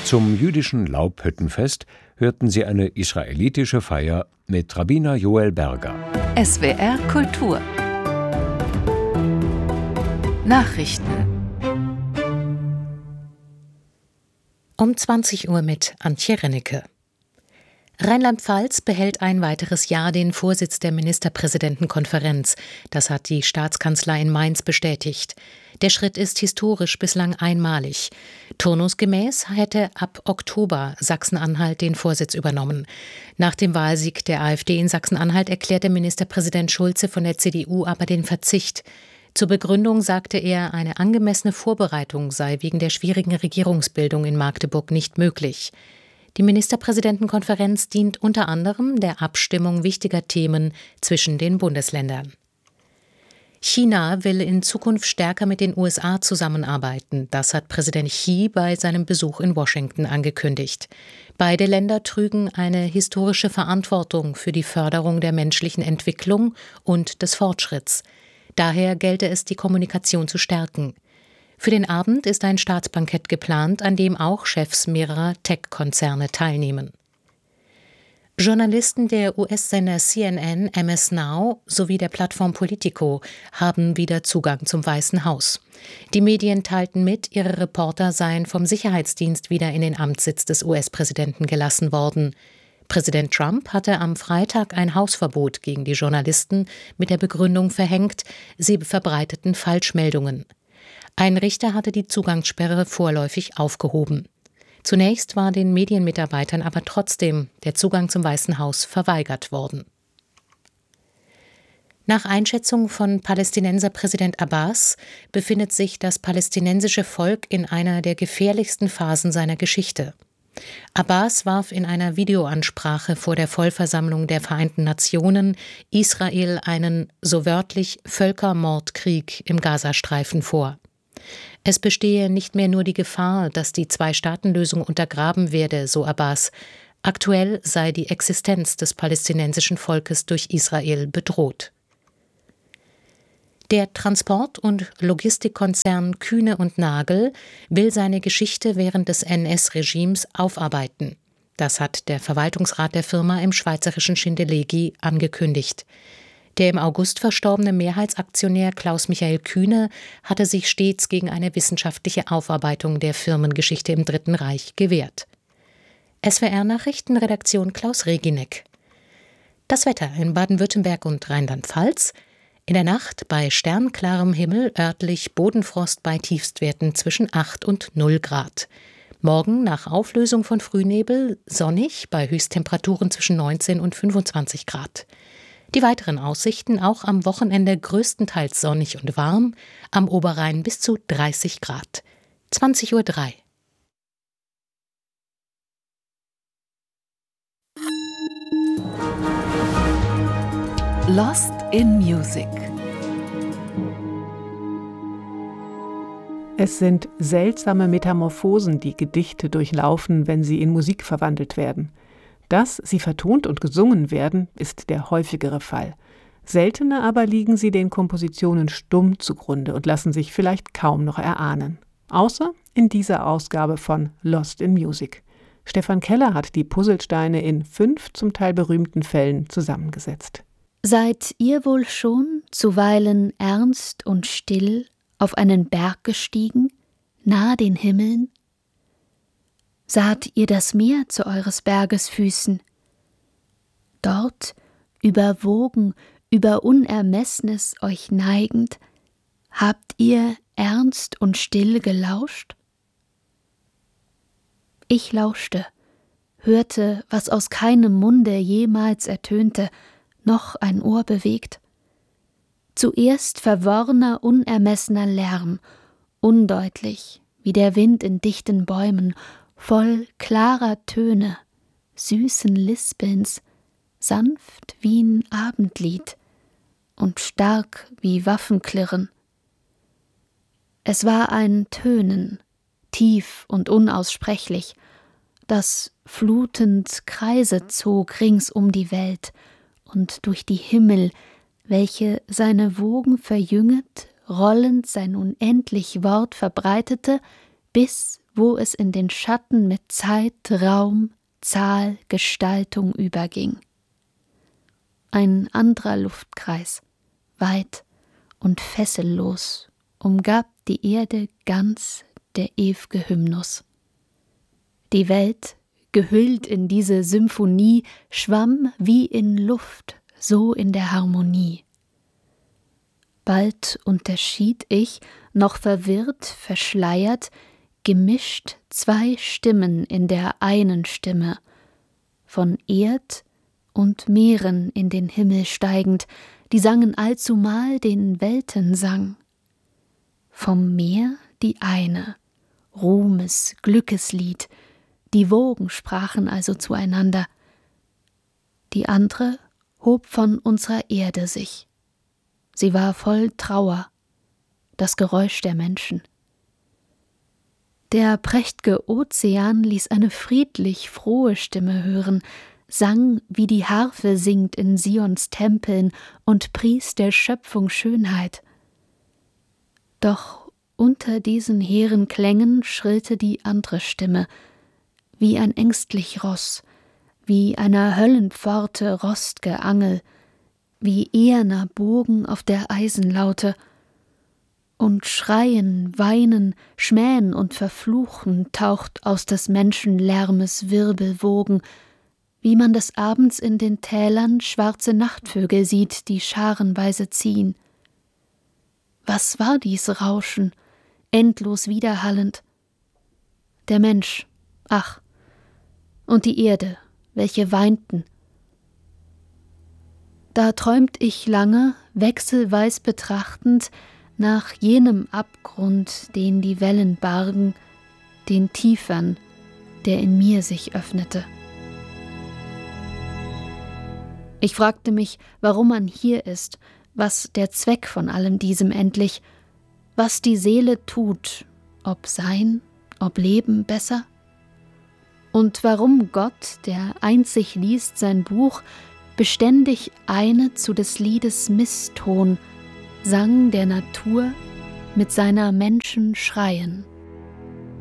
Zum jüdischen Laubhüttenfest hörten Sie eine israelitische Feier mit Rabbiner Joel Berger. SWR Kultur Nachrichten um 20 Uhr mit Antje Rennecke. Rheinland-Pfalz behält ein weiteres Jahr den Vorsitz der Ministerpräsidentenkonferenz. Das hat die Staatskanzlei in Mainz bestätigt. Der Schritt ist historisch bislang einmalig. Turnusgemäß hätte ab Oktober Sachsen-Anhalt den Vorsitz übernommen. Nach dem Wahlsieg der AfD in Sachsen-Anhalt erklärte Ministerpräsident Schulze von der CDU aber den Verzicht. Zur Begründung sagte er, eine angemessene Vorbereitung sei wegen der schwierigen Regierungsbildung in Magdeburg nicht möglich. Die Ministerpräsidentenkonferenz dient unter anderem der Abstimmung wichtiger Themen zwischen den Bundesländern. China will in Zukunft stärker mit den USA zusammenarbeiten. Das hat Präsident Xi bei seinem Besuch in Washington angekündigt. Beide Länder trügen eine historische Verantwortung für die Förderung der menschlichen Entwicklung und des Fortschritts. Daher gelte es, die Kommunikation zu stärken. Für den Abend ist ein Staatsbankett geplant, an dem auch Chefs mehrerer Tech-Konzerne teilnehmen. Journalisten der US-Sender CNN, MS Now sowie der Plattform Politico haben wieder Zugang zum Weißen Haus. Die Medien teilten mit, ihre Reporter seien vom Sicherheitsdienst wieder in den Amtssitz des US-Präsidenten gelassen worden. Präsident Trump hatte am Freitag ein Hausverbot gegen die Journalisten mit der Begründung verhängt, sie verbreiteten Falschmeldungen. Ein Richter hatte die Zugangssperre vorläufig aufgehoben. Zunächst war den Medienmitarbeitern aber trotzdem der Zugang zum Weißen Haus verweigert worden. Nach Einschätzung von Palästinenserpräsident Abbas befindet sich das palästinensische Volk in einer der gefährlichsten Phasen seiner Geschichte. Abbas warf in einer Videoansprache vor der Vollversammlung der Vereinten Nationen Israel einen, so wörtlich, Völkermordkrieg im Gazastreifen vor. Es bestehe nicht mehr nur die Gefahr, dass die Zwei-Staaten-Lösung untergraben werde, so Abbas. Aktuell sei die Existenz des palästinensischen Volkes durch Israel bedroht. Der Transport- und Logistikkonzern Kühne und Nagel will seine Geschichte während des NS-Regimes aufarbeiten. Das hat der Verwaltungsrat der Firma im schweizerischen Schindellegi angekündigt. Der im August verstorbene Mehrheitsaktionär Klaus-Michael Kühne hatte sich stets gegen eine wissenschaftliche Aufarbeitung der Firmengeschichte im Dritten Reich gewehrt. SWR-Nachrichtenredaktion Klaus Regineck. Das Wetter in Baden-Württemberg und Rheinland-Pfalz. In der Nacht bei sternklarem Himmel örtlich Bodenfrost bei Tiefstwerten zwischen 8 und 0 Grad. Morgen nach Auflösung von Frühnebel sonnig bei Höchsttemperaturen zwischen 19 und 25 Grad. Die weiteren Aussichten auch am Wochenende größtenteils sonnig und warm, am Oberrhein bis zu 30 Grad. 20:03 Uhr. Lost in Music. Es sind seltsame Metamorphosen, die Gedichte durchlaufen, wenn sie in Musik verwandelt werden. Dass sie vertont und gesungen werden, ist der häufigere Fall. Seltener aber liegen sie den Kompositionen stumm zugrunde und lassen sich vielleicht kaum noch erahnen. Außer in dieser Ausgabe von Lost in Music. Stefan Keller hat die Puzzlesteine in 5 zum Teil berühmten Fällen zusammengesetzt. Seid ihr wohl schon zuweilen ernst und still auf einen Berg gestiegen, nahe den Himmeln? Saht ihr das Meer zu eures Berges Füßen? Dort, über Wogen, über Unermessnes euch neigend, habt ihr ernst und still gelauscht? Ich lauschte, hörte, was aus keinem Munde jemals ertönte, noch ein Ohr bewegt. Zuerst verworrener, unermessener Lärm, undeutlich, wie der Wind in dichten Bäumen, voll klarer Töne, süßen Lispelns, sanft wie ein Abendlied und stark wie Waffenklirren. Es war ein Tönen, tief und unaussprechlich, das flutend Kreise zog rings um die Welt und durch die Himmel, welche seine Wogen verjünget, rollend sein unendlich Wort verbreitete, bis wo es in den Schatten mit Zeit, Raum, Zahl, Gestaltung überging. Ein anderer Luftkreis, weit und fessellos, umgab die Erde ganz der ew'ge Hymnus. Die Welt, gehüllt in diese Symphonie, schwamm wie in Luft, so in der Harmonie. Bald unterschied ich, noch verwirrt, verschleiert, gemischt zwei Stimmen in der einen Stimme, von Erd und Meeren in den Himmel steigend, die sangen allzumal den Weltensang. Vom Meer die eine, Ruhmes, Glückeslied, die Wogen sprachen also zueinander. Die andere hob von unserer Erde sich. Sie war voll Trauer, das Geräusch der Menschen. Der prächt'ge Ozean ließ eine friedlich frohe Stimme hören, sang, wie die Harfe singt in Sions Tempeln und pries der Schöpfung Schönheit. Doch unter diesen hehren Klängen schrillte die andere Stimme, wie ein ängstlich Ross, wie einer Höllenpforte rost'ge Angel, wie eherner Bogen auf der Eisenlaute, und Schreien, Weinen, Schmähen und Verfluchen taucht aus des Menschenlärmes Wirbelwogen, wie man des Abends in den Tälern schwarze Nachtvögel sieht, die scharenweise ziehen. Was war dies Rauschen, endlos widerhallend? Der Mensch, ach, und die Erde, welche weinten. Da träumt ich lange, wechselweis betrachtend, nach jenem Abgrund, den die Wellen bargen, den tiefern, der in mir sich öffnete. Ich fragte mich, warum man hier ist, was der Zweck von allem diesem endlich, was die Seele tut, ob Sein, ob Leben besser? Und warum Gott, der einzig liest sein Buch, beständig eine zu des Liedes Misston, sang der Natur mit seiner Menschen Schreien.